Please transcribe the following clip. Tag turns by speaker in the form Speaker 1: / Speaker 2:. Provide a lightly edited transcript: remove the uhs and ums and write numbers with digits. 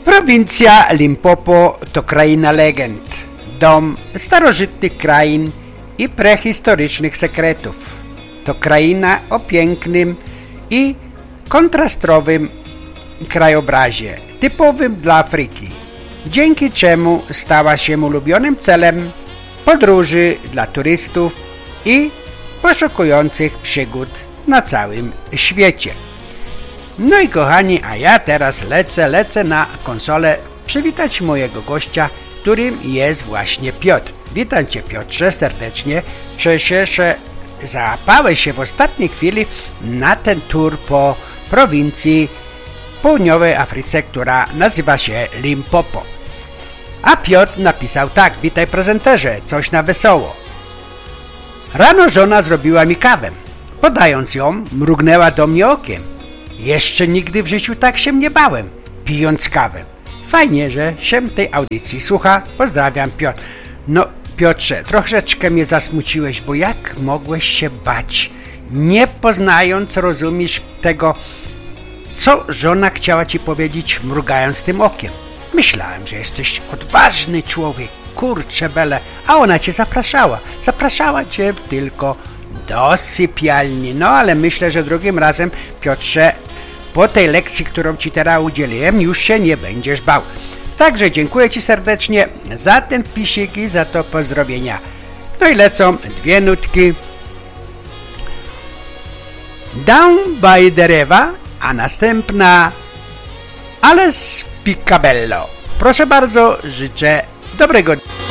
Speaker 1: Prowincja Limpopo to kraina legend, dom starożytnych krain i prehistorycznych sekretów. To kraina o pięknym i kontrastowym krajobrazie, typowym dla Afryki, dzięki czemu stała się ulubionym celem podróży dla turystów i poszukujących przygód na całym świecie. No i kochani, a ja teraz lecę na konsolę przywitać mojego gościa, którym jest właśnie Piotr. Witam Cię, Piotrze, serdecznie. Cieszę się, że załapałeś się w ostatniej chwili na ten tour po prowincji południowej Afryce, która nazywa się Limpopo. A Piotr napisał tak: witaj prezenterze, coś na wesoło. Rano żona zrobiła mi kawę. Podając ją, mrugnęła do mnie okiem. Jeszcze nigdy w życiu tak się nie bałem, pijąc kawę. Fajnie, że się tej audycji słucha. Pozdrawiam, Piotr. No, Piotrze, troszeczkę mnie zasmuciłeś, bo jak mogłeś się bać, nie poznając, rozumiesz, tego, co żona chciała ci powiedzieć, mrugając tym okiem. Myślałem, że jesteś odważny człowiek, kurczę bele, a ona cię zapraszała. Zapraszała cię tylko do sypialni. No, ale myślę, że drugim razem, Piotrze, po tej lekcji, którą ci teraz udzieliłem, już się nie będziesz bał. Także dziękuję ci serdecznie za ten wpisik i za to pozdrowienia. No i lecą dwie nutki. Down by the River, a następna Alles Picabello. Proszę bardzo, życzę dobrego dnia.